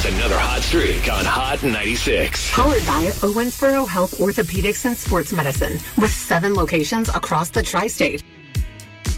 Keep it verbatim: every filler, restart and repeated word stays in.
Another hot streak on Hot ninety-six. Powered by Owensboro Health Orthopedics and Sports Medicine with seven locations across the tri-state.